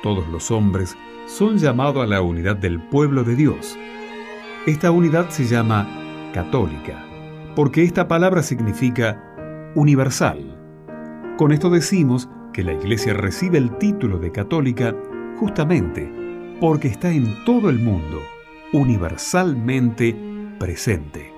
todos los hombres son llamados a la unidad del pueblo de Dios. Esta unidad se llama católica, porque esta palabra significa universal. Con esto decimos que la Iglesia recibe el título de católica justamente porque está en todo el mundo, universalmente presente.